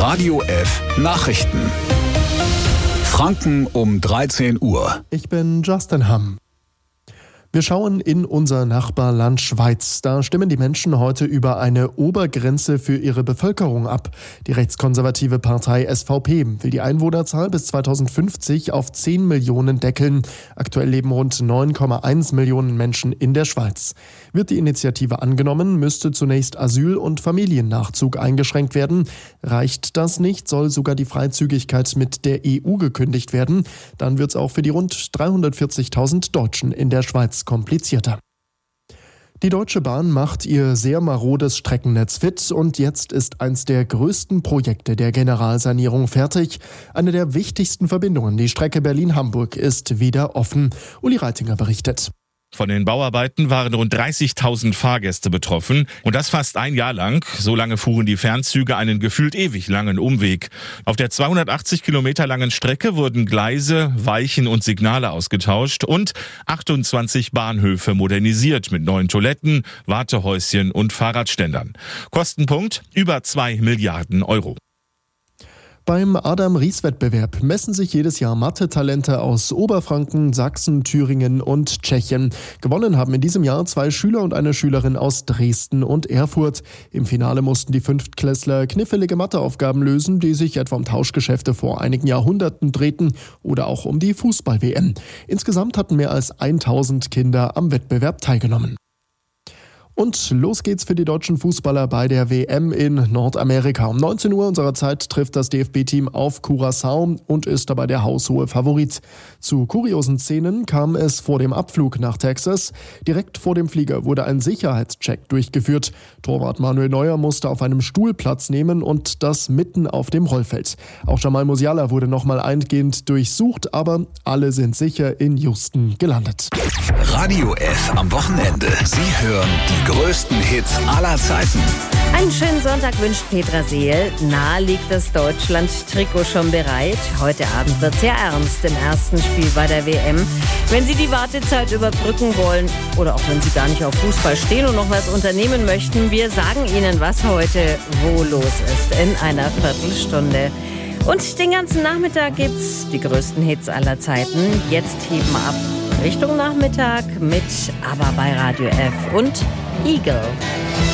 Radio F Nachrichten. Franken um 13 Uhr. Ich bin Justin Hamm. Wir schauen in unser Nachbarland Schweiz. Da stimmen die Menschen heute über eine Obergrenze für ihre Bevölkerung ab. Die rechtskonservative Partei SVP will die Einwohnerzahl bis 2050 auf 10 Millionen deckeln. Aktuell leben rund 9,1 Millionen Menschen in der Schweiz. Wird die Initiative angenommen, müsste zunächst Asyl- und Familiennachzug eingeschränkt werden. Reicht das nicht, soll sogar die Freizügigkeit mit der EU gekündigt werden. Dann wird es auch für die rund 340.000 Deutschen in der Schweiz komplizierter. Die Deutsche Bahn macht ihr sehr marodes Streckennetz fit und jetzt ist eins der größten Projekte der Generalsanierung fertig. Eine der wichtigsten Verbindungen, die Strecke Berlin-Hamburg, ist wieder offen. Uli Reitinger berichtet. Von den Bauarbeiten waren rund 30.000 Fahrgäste betroffen und das fast ein Jahr lang. So lange fuhren die Fernzüge einen gefühlt ewig langen Umweg. Auf der 280 Kilometer langen Strecke wurden Gleise, Weichen und Signale ausgetauscht und 28 Bahnhöfe modernisiert mit neuen Toiletten, Wartehäuschen und Fahrradständern. Kostenpunkt über 2 Milliarden Euro. Beim Adam-Ries-Wettbewerb messen sich jedes Jahr Mathe-Talente aus Oberfranken, Sachsen, Thüringen und Tschechien. Gewonnen haben in diesem Jahr 2 Schüler und eine Schülerin aus Dresden und Erfurt. Im Finale mussten die Fünftklässler knifflige Matheaufgaben lösen, die sich etwa um Tauschgeschäfte vor einigen Jahrhunderten drehten oder auch um die Fußball-WM. Insgesamt hatten mehr als 1000 Kinder am Wettbewerb teilgenommen. Und los geht's für die deutschen Fußballer bei der WM in Nordamerika. Um 19 Uhr unserer Zeit trifft das DFB-Team auf Curaçao und ist dabei der haushohe Favorit. Zu kuriosen Szenen kam es vor dem Abflug nach Texas. Direkt vor dem Flieger wurde ein Sicherheitscheck durchgeführt. Torwart Manuel Neuer musste auf einem Stuhl Platz nehmen und das mitten auf dem Rollfeld. Auch Jamal Musiala wurde nochmal eingehend durchsucht, aber alle sind sicher in Houston gelandet. Radio F am Wochenende. Sie hören die größten Hits aller Zeiten. Einen schönen Sonntag wünscht Petra Seel. Nahe liegt das Deutschland-Trikot schon bereit. Heute Abend wird sehr ernst im ersten Spiel bei der WM. Wenn Sie die Wartezeit überbrücken wollen oder auch wenn Sie gar nicht auf Fußball stehen und noch was unternehmen möchten, wir sagen Ihnen, was heute wo los ist in einer Viertelstunde. Und den ganzen Nachmittag gibt's die größten Hits aller Zeiten. Jetzt heben ab Richtung Nachmittag mit Aber bei Radio F und Eagle.